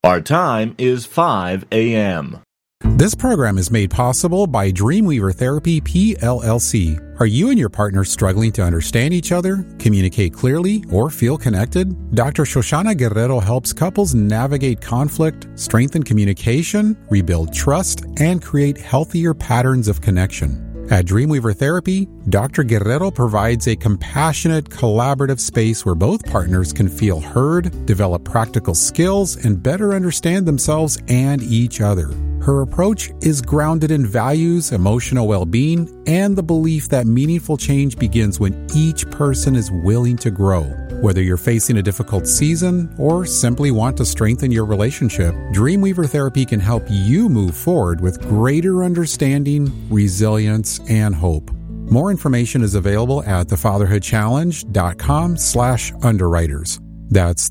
Our time is 5 a.m. This program is made possible by Dreamweaver Therapy, PLLC. Are you and your partner struggling to understand each other, communicate clearly, or feel connected? Dr. Shoshana Guerrero helps couples navigate conflict, strengthen communication, rebuild trust, and create healthier patterns of connection. At Dreamweaver Therapy, Dr. Guerrero provides a compassionate, collaborative space where both partners can feel heard, develop practical skills, and better understand themselves and each other. Her approach is grounded in values, emotional well-being, and the belief that meaningful change begins when each person is willing to grow. Whether you're facing a difficult season or simply want to strengthen your relationship, Dreamweaver Therapy can help you move forward with greater understanding, resilience, and hope. More information is available at thefatherhoodchallenge.com/underwriters. That's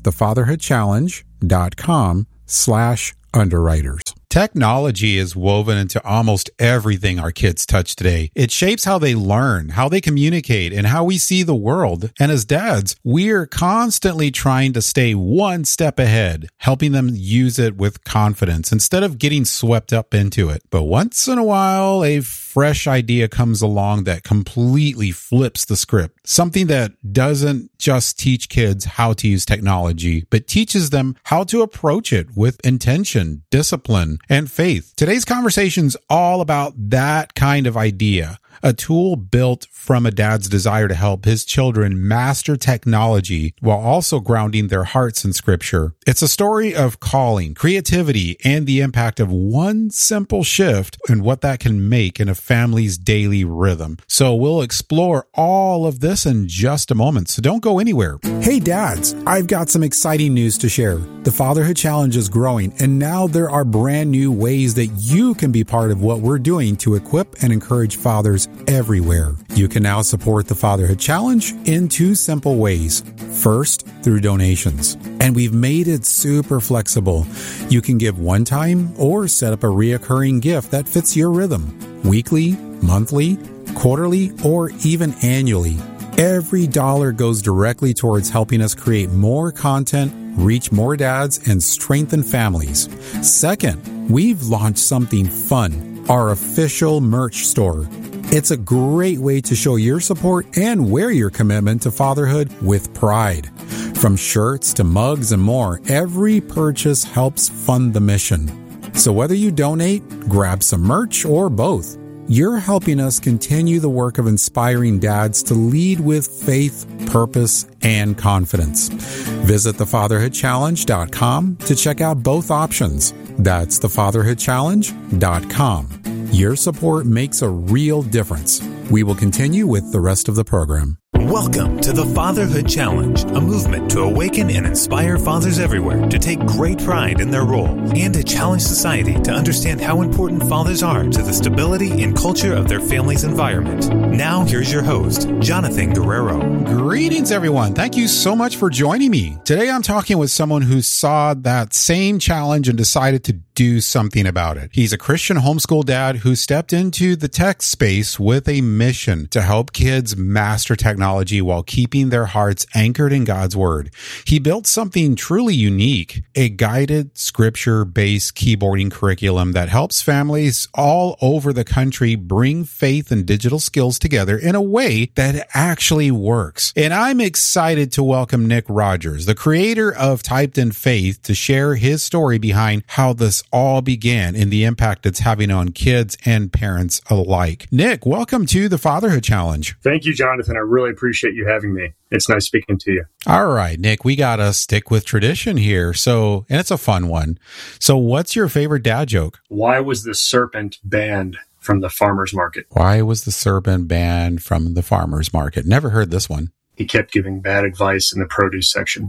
thefatherhoodchallenge.com/underwriters. Technology is woven into almost everything our kids touch today. It shapes how they learn, how they communicate, and how we see the world. And as dads, we're constantly trying to stay one step ahead, helping them use it with confidence instead of getting swept up into it. But once in a while, a fresh idea comes along that completely flips the script. Something that doesn't just teach kids how to use technology, but teaches them how to approach it with intention, discipline, and faith. Today's conversation's all about that kind of idea. A tool built from a dad's desire to help his children master technology while also grounding their hearts in Scripture. It's a story of calling, creativity, and the impact of one simple shift and what that can make in a family's daily rhythm. So we'll explore all of this in just a moment, so don't go anywhere. Hey dads, I've got some exciting news to share. The Fatherhood Challenge is growing, and now there are brand new ways that you can be part of what we're doing to equip and encourage fathers everywhere. You can now support the Fatherhood Challenge in two simple ways. First, through donations. And we've made it super flexible. You can give one time or set up a reoccurring gift that fits your rhythm. Weekly, monthly, quarterly, or even annually. Every dollar goes directly towards helping us create more content, reach more dads, and strengthen families. Second, we've launched something fun, our official merch store. It's a great way to show your support and wear your commitment to fatherhood with pride. From shirts to mugs and more, every purchase helps fund the mission. So whether you donate, grab some merch, or both, you're helping us continue the work of inspiring dads to lead with faith, purpose, and confidence. Visit thefatherhoodchallenge.com to check out both options. That's thefatherhoodchallenge.com. Your support makes a real difference. We will continue with the rest of the program. Welcome to the Fatherhood Challenge, a movement to awaken and inspire fathers everywhere to take great pride in their role and to challenge society to understand how important fathers are to the stability and culture of their family's environment. Now, here's your host, Jonathan Guerrero. Greetings, everyone. Thank you so much for joining me. Today, I'm talking with someone who saw that same challenge and decided to do something about it. He's a Christian homeschool dad who stepped into the tech space with a mission to help kids master technology while keeping their hearts anchored in God's Word. He built something truly unique, a guided scripture-based keyboarding curriculum that helps families all over the country bring faith and digital skills together in a way that actually works. And I'm excited to welcome Nick Rogers, the creator of Typed in Faith, to share his story behind how this all began and the impact it's having on kids and parents alike. Nick, welcome to the Fatherhood Challenge. Thank you, Jonathan. I really appreciate you having me. It's nice speaking to you. All right, Nick, we got to stick with tradition here. And it's a fun one. So what's your favorite dad joke? Why was the serpent banned from the farmer's market? Why was the serpent banned from the farmer's market? Never heard this one. He kept giving bad advice in the produce section.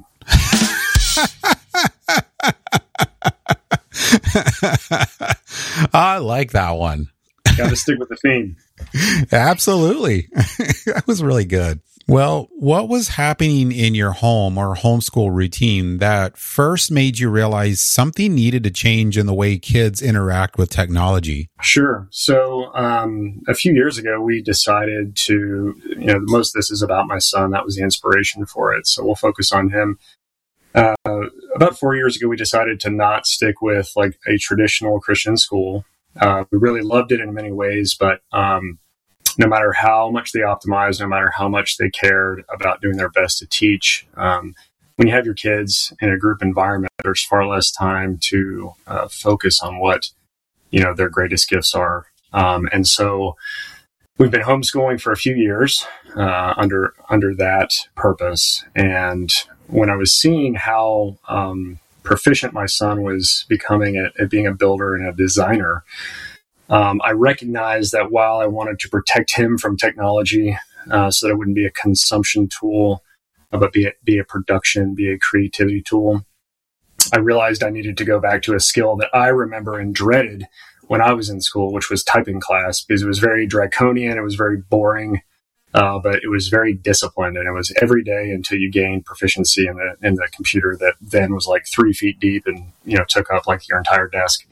I like that one. Got to stick with the theme. Absolutely. That was really good. Well, what was happening in your home or homeschool routine that first made you realize something needed to change in the way kids interact with technology? Sure. So a few years ago, we decided to, most of this is about my son. That was the inspiration for it. So we'll focus on him. About 4 years ago, we decided to not stick with like a traditional Christian school. We really loved it in many ways, but no matter how much they optimized, no matter how much they cared about doing their best to teach, when you have your kids in a group environment, there's far less time to focus on what their greatest gifts are. And so we've been homeschooling for a few years under that purpose. And when I was seeing how proficient my son was becoming at being a builder and a designer, I recognized that while I wanted to protect him from technology so that it wouldn't be a consumption tool, but be a production, be a creativity tool, I realized I needed to go back to a skill that I remember and dreaded when I was in school, which was typing class, because it was very draconian, it was very boring, but it was very disciplined, and it was every day until you gained proficiency in the computer that then was like 3 feet deep and took up like your entire desk.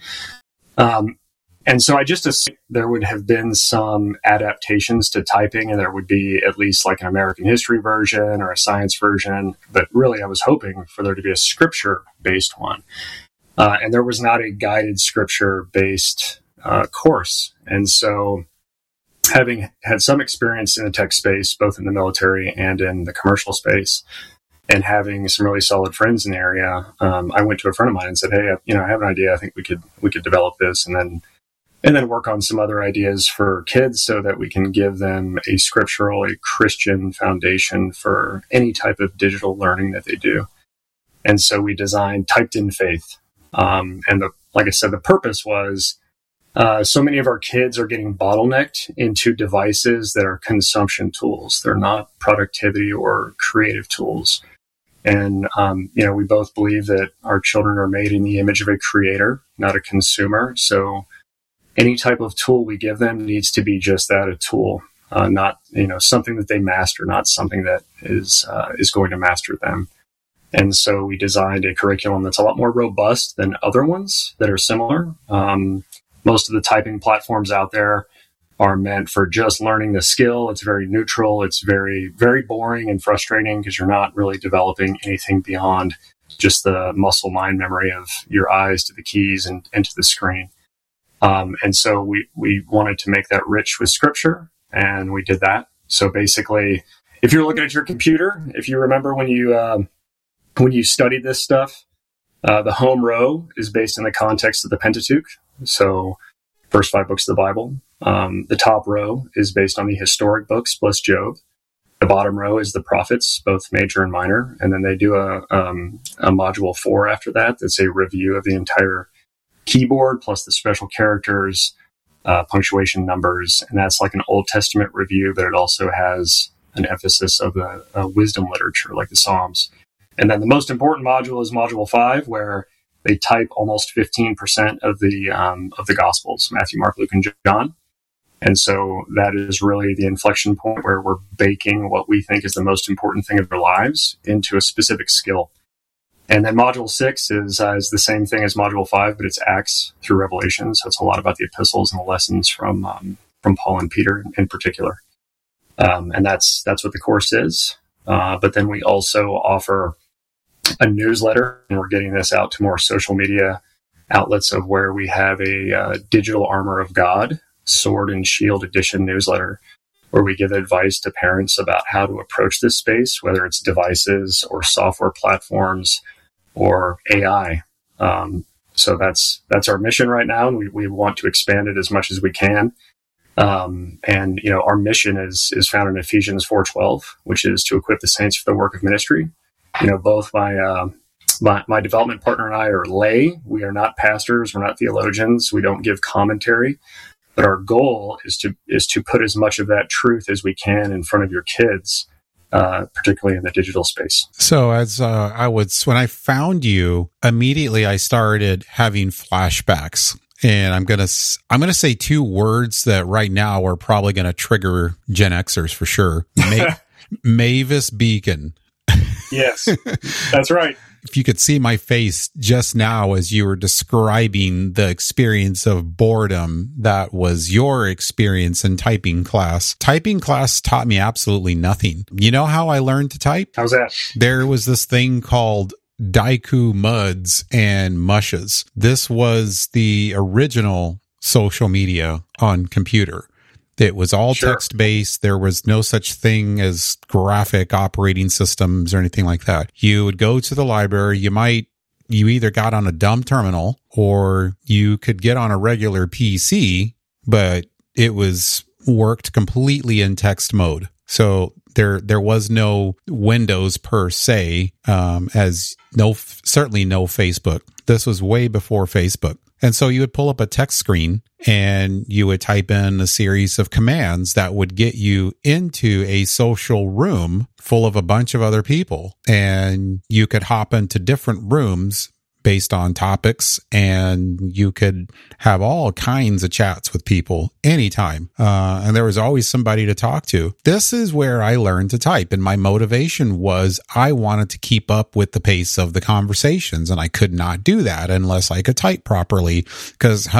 And so I just assumed there would have been some adaptations to typing, and there would be at least like an American history version or a science version. But really, I was hoping for there to be a scripture-based one. And there was not a guided scripture-based course. And so having had some experience in the tech space, both in the military and in the commercial space, and having some really solid friends in the area, I went to a friend of mine and said, "Hey, I have an idea. I think we could develop this, and then work on some other ideas for kids so that we can give them a scriptural, a Christian foundation for any type of digital learning that they do." And so we designed Typed in Faith. Like I said, the purpose was so many of our kids are getting bottlenecked into devices that are consumption tools. They're not productivity or creative tools. And, we both believe that our children are made in the image of a creator, not a consumer. So any type of tool we give them needs to be just that, a tool, not, something that they master, not something that is going to master them. And so we designed a curriculum that's a lot more robust than other ones that are similar. Most of the typing platforms out there are meant for just learning the skill. It's very neutral. It's very, very boring and frustrating because you're not really developing anything beyond just the muscle mind memory of your eyes to the keys and to the screen. And so we wanted to make that rich with scripture, and we did that. So basically, if you're looking at your computer, if you remember when you studied this stuff, the home row is based in the context of the Pentateuch. So first 5 books of the Bible. The top row is based on the historic books plus Job. The bottom row is the prophets, both major and minor. And then they do a module 4 after that. That's a review of the entire keyboard plus the special characters, punctuation numbers. And that's like an Old Testament review, but it also has an emphasis of the wisdom literature, like the Psalms. And then the most important module is module 5, where they type almost 15% of the Gospels, Matthew, Mark, Luke, and John. And so that is really the inflection point where we're baking what we think is the most important thing of their lives into a specific skill. And then module 6 is the same thing as module 5, but it's Acts through Revelation. So it's a lot about the epistles and the lessons from Paul and Peter in particular. And that's what the course is. But then we also offer a newsletter, and we're getting this out to more social media outlets, of where we have a Digital Armor of God Sword and Shield Edition newsletter, where we give advice to parents about how to approach this space, whether it's devices or software platforms or AI. So that's our mission right now, and we want to expand it as much as we can. And our mission is found in Ephesians 4:12, which is to equip the saints for the work of ministry. Both my development partner and I are lay. We are not pastors. We're not theologians. We don't give commentary. But our goal is to put as much of that truth as we can in front of your kids, particularly in the digital space. So when I found you, immediately I started having flashbacks. And I'm gonna say 2 words that right now are probably gonna trigger Gen Xers for sure. Mavis Beacon. Yes, that's right. If you could see my face just now as you were describing the experience of boredom that was your experience in typing class. Typing class taught me absolutely nothing. You know how I learned to type? How's that? There was this thing called Daiku Muds and Mushes. This was the original social media on computer. It was all text-based. There was no such thing as graphic operating systems or anything like that. You would go to the library. You either got on a dumb terminal or you could get on a regular PC, but it worked completely in text mode. So there was no Windows per se, certainly no Facebook. This was way before Facebook. And so you would pull up a text screen and you would type in a series of commands that would get you into a social room full of a bunch of other people. And you could hop into different rooms based on topics, and you could have all kinds of chats with people anytime. And there was always somebody to talk to. This is where I learned to type. And my motivation was I wanted to keep up with the pace of the conversations. And I could not do that unless I could type properly, because